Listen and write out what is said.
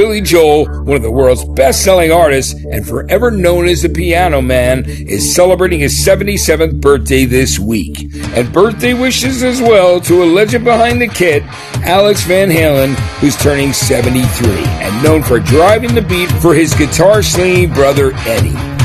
Billy Joel, one of the world's best-selling artists and forever known as the Piano Man, is celebrating his 77th birthday this week. And birthday wishes as well to a legend behind the kit, Alex Van Halen, who's turning 73, and known for driving the beat for his guitar-slinging brother Eddie.